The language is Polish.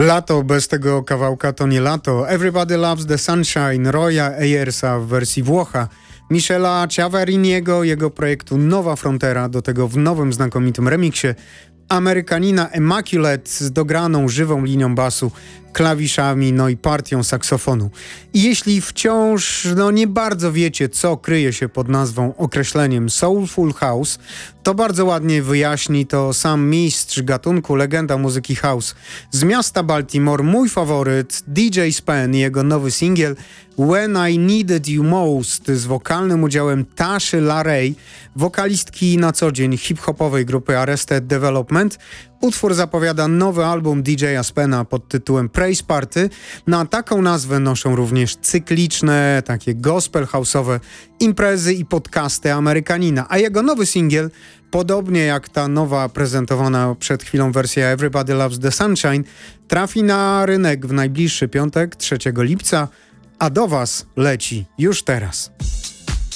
Lato bez tego kawałka to nie lato. Everybody Loves the Sunshine Roya Ayersa w wersji Włocha, Michela Ciavariniego, jego projektu Nowa Frontera, do tego w nowym znakomitym remiksie Amerykanina Immaculate z dograną żywą linią basu, klawiszami, no i partią saksofonu. I jeśli wciąż nie bardzo wiecie, co kryje się pod nazwą, określeniem Soulful House, to bardzo ładnie wyjaśni to sam mistrz gatunku, legenda muzyki house z miasta Baltimore, mój faworyt DJ Spen i jego nowy singiel When I Needed You Most z wokalnym udziałem Taszy LaRae, wokalistki na co dzień hip-hopowej grupy Arrested Development. Utwór zapowiada nowy album DJ-a Spena pod tytułem Praise Party. Na taką nazwę noszą również cykliczne, takie gospel house'owe imprezy i podcasty Amerykanina, a jego nowy singiel, podobnie jak ta nowa prezentowana przed chwilą wersja Everybody Loves the Sunshine, trafi na rynek w najbliższy piątek, 3 lipca, a do Was leci już teraz.